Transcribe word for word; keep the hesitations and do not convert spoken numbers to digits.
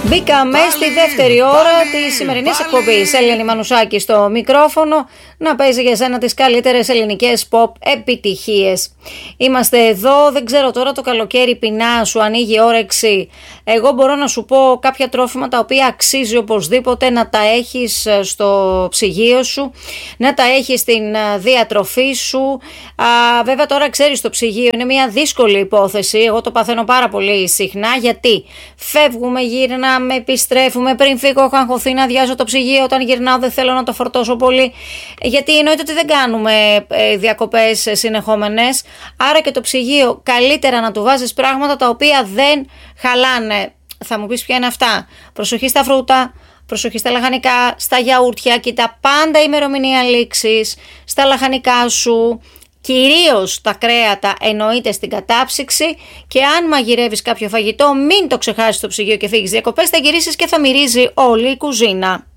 Μπήκαμε στη δεύτερη ώρα της σημερινής εκπομπής. Έλληνη Μανουσάκη στο μικρόφωνο να παίζει για σένα τις καλύτερες ελληνικές pop επιτυχίες. Είμαστε εδώ, δεν ξέρω τώρα το καλοκαίρι πεινά, σου ανοίγει όρεξη. Εγώ μπορώ να σου πω κάποια τρόφιμα τα οποία αξίζει οπωσδήποτε να τα έχεις στο ψυγείο σου, να τα έχεις στην διατροφή σου. Α, βέβαια τώρα ξέρεις, το ψυγείο είναι μια δύσκολη υπόθεση. Εγώ το παθαίνω πάρα πολύ συχνά, γιατί φεύγουμε, γυρνάμε, επιστρέφουμε. Πριν φύγω έχω αγχωθεί να αδειάσω το ψυγείο, όταν γυρνάω δεν θέλω να το φορτώσω πολύ, γιατί εννοείται ότι δεν κάνουμε διακοπές συνεχόμενες. Άρα και το ψυγείο καλύτερα να του βάζεις πράγματα τα οποία δεν χαλάνε. Θα μου πεις ποια είναι αυτά? Προσοχή στα φρούτα, προσοχή στα λαχανικά, στα γιαούρτια, κοίτα πάντα ημερομηνία λήξης στα λαχανικά σου. Κυρίως τα κρέατα εννοείται στην κατάψυξη, και αν μαγειρεύεις κάποιο φαγητό μην το ξεχάσεις στο ψυγείο και φύγεις διακοπές, θα γυρίσεις και θα μυρίζει όλη η κουζίνα.